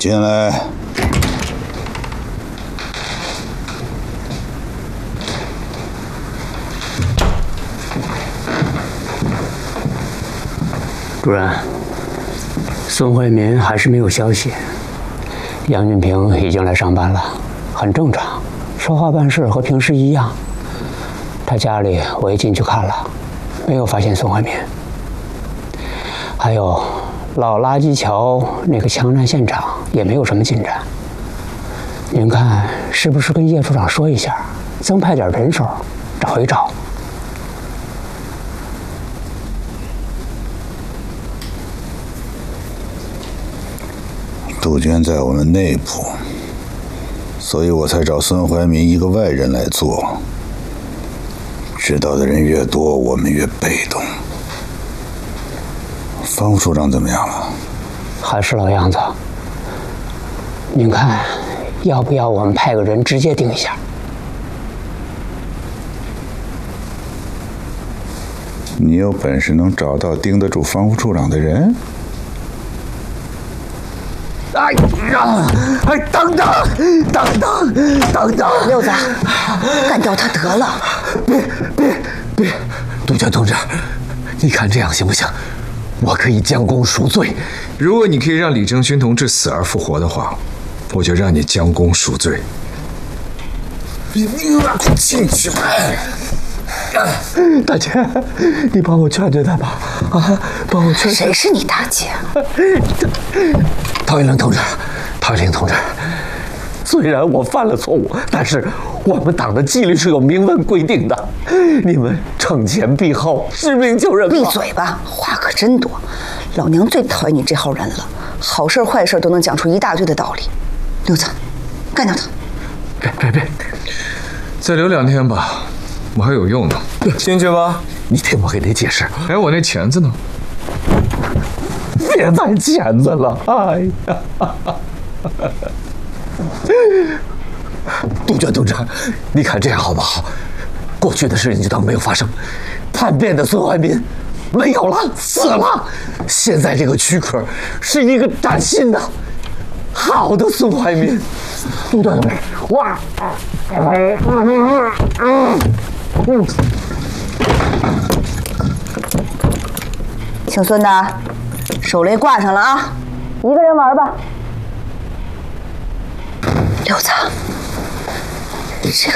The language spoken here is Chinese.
进来。 主任，孙慧民还是没有消息。杨俊平已经来上班了，很正常，说话办事和平时一样。他家里我也进去看了，没有发现孙慧民。还有老垃圾桥那个枪战现场也没有什么进展。您看是不是跟叶处长说一下，增派点人手，找一找？ 杜鹃在我们内部，所以我才找孙怀民一个外人来做。知道的人越多，我们越被动。方副处长怎么样了？ 还是老样子。您看，要不要我们派个人直接盯一下？ 你有本事能找到盯得住方副处长的人？ 哎呀！哎，等等！ 六子，干掉他得了。 别！杜鹃同志，你看这样行不行？我可以将功赎罪。 如果你可以让李正勋同志死而复活的话，我就让你将功赎罪。 进去吧。大姐，你帮我劝劝他吧，啊，帮我劝。 谁是你大姐？ 陶云玲同志，虽然我犯了错误，但是我们党的纪律是有明文规定的，你们惩前毖后，治病救人。 闭嘴吧，话可真多。老娘最讨厌你这号人了，好事坏事都能讲出一大堆的道理。六子，干掉他！ 别，再留2天吧，我还有用呢。 进去吧，你听我给你解释。 哎，我那钳子呢？ 别再钳子了，哎呀！杜鹃同志，你看这样好不好？过去的事情就当没有发生。叛变的孙怀民没有了，死了。现在这个躯壳是一个崭新的、好的孙怀民。杜鹃同志，哇！ 姓孙的，手雷挂上了啊！一个人玩吧。六子，这个。